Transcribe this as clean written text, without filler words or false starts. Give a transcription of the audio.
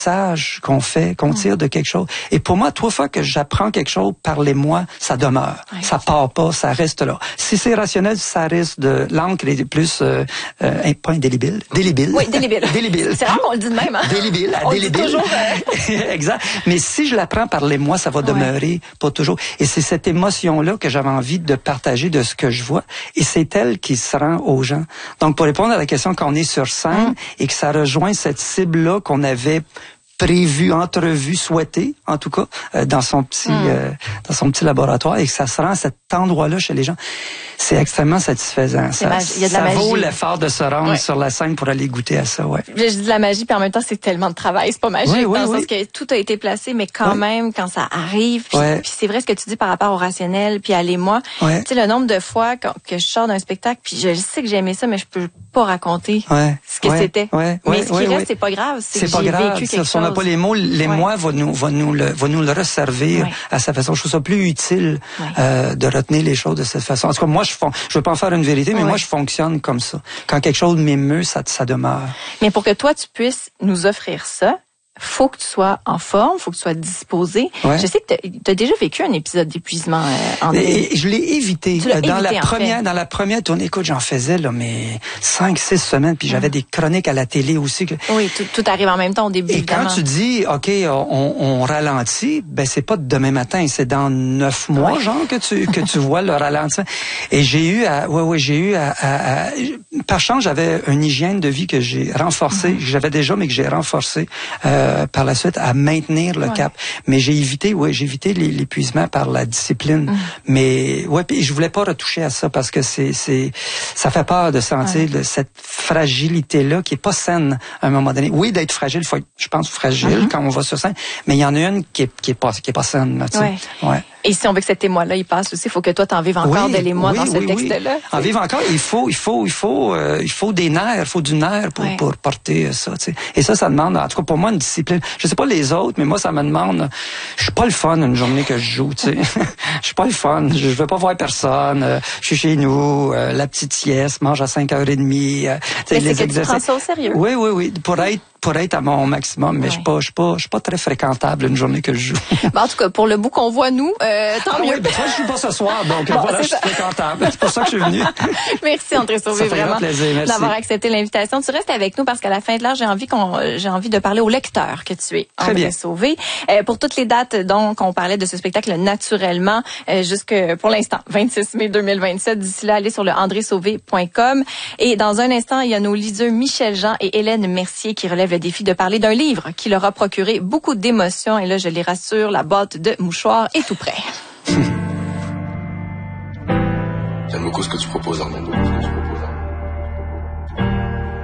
qu'on fait, qu'on tire de quelque chose. Et pour moi, 3 fois que j'apprends quelque chose, parlez-moi, ça demeure. Ouais. Ça part pas, ça reste là. Si c'est rationnel, ça reste de l'encre est plus pas indélébile. Délébile. Oui, délébile. Délébile. C'est rare qu'on le dit de même, hein? Délébile, on délébile. Dit toujours, exact. Mais si je l'apprends, parlez-moi, ça va demeurer pour toujours. Et c'est cette émotion-là que j'avais envie de partager de ce que je vois. Et c'est elle qui se rend aux gens. Donc, pour répondre à la question qu'on est sur scène et que ça rejoint cette cible-là qu'on avait prévu, entrevu, souhaité, en tout cas, dans son petit laboratoire, et que ça se rend à cet endroit-là chez les gens, c'est extrêmement satisfaisant. Ça vaut l'effort de se rendre sur la scène pour aller goûter à ça, ouais. Je dis de la magie, puis en même temps, c'est tellement de travail. C'est pas magique, dans le sens que tout a été placé, mais quand même, quand ça arrive, puis c'est vrai ce que tu dis par rapport au rationnel, puis à l'émoi. Tu sais, le nombre de fois que je sors d'un spectacle, puis je sais que j'ai aimé ça, mais je peux pas raconter ce que c'était. Mais ce qui reste, c'est pas grave. C'est que j'ai vécu quelque chose. Pas les mots, l'émoi va nous le resservir à sa façon. Je trouve ça plus utile de retenir les choses de cette façon. En tout cas, moi, je veux pas en faire une vérité, mais moi, je fonctionne comme ça. Quand quelque chose m'émeut, ça demeure. Mais pour que toi, tu puisses nous offrir ça, faut que tu sois en forme, faut que tu sois disposé. Je sais que tu as déjà vécu un épisode d'épuisement, André. Et je l'ai évité. Dans la première tournée, écoute, j'en faisais mais 5-6 semaines, puis j'avais des chroniques à la télé aussi. Oui, tout arrive en même temps au début. Et évidemment. Quand tu dis, OK, on ralentit, ben c'est pas demain matin, c'est dans 9 mois, genre, que tu vois le ralentissement. Et j'ai eu par chance, j'avais une hygiène de vie que j'ai renforcée. J'avais déjà, mais que j'ai renforcée. Par la suite à maintenir le cap. Mais j'ai évité l'épuisement par la discipline. Mais puis je voulais pas retoucher à ça parce que ça fait peur de sentir cette fragilité-là qui est pas saine à un moment donné. Oui, d'être fragile, faut être, je pense, fragile quand on va sur scène, mais il y en a une qui est pas saine, tu sais. Et si on veut que cet émoi-là, il passe aussi, il faut que toi, t'en vives encore de l'émoi dans ce texte-là. En vivre encore, il faut des nerfs, il faut du nerf pour porter ça, tu sais. Et ça demande, en tout cas pour moi, une discipline. Je sais pas les autres, mais moi, ça me demande, je suis pas le fun une journée que je joue, tu sais. Je suis pas le fun. Je veux pas voir personne. Je suis chez nous, la petite sieste, mange à 5h30. Mais c'est que tu prends ça au sérieux. Oui. Pour être à mon maximum, mais je suis pas très fréquentable une journée que je joue. En tout cas, pour le bout qu'on voit, nous, tant mieux. Oui, toi, je joue pas ce soir, donc voilà, je suis fréquentable. C'est pour ça que je suis venu. Merci, André Sauvé, vraiment, d'avoir accepté l'invitation. Tu restes avec nous parce qu'à la fin de l'heure, j'ai envie de parler au lecteur que tu es, André Sauvé. Pour toutes les dates, donc, on parlait de ce spectacle naturellement, pour l'instant, 26 mai 2027. D'ici là, allez sur le andresauvé.com. Et dans un instant, il y a nos leaders Michel Jean et Hélène Mercier qui relèvent le défi de parler d'un livre qui leur a procuré beaucoup d'émotions. Et là, je les rassure, la boîte de mouchoirs est tout prêt. J'aime beaucoup ce que tu proposes, Armando.